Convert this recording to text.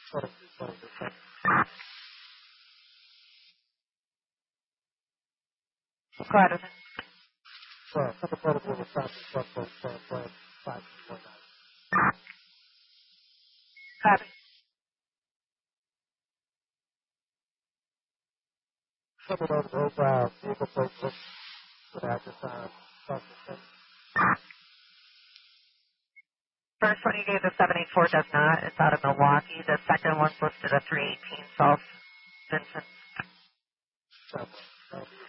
Claro. Copy. First one you gave the 784 does not. It's out of Milwaukee. The second one's listed at 318 South Vincent.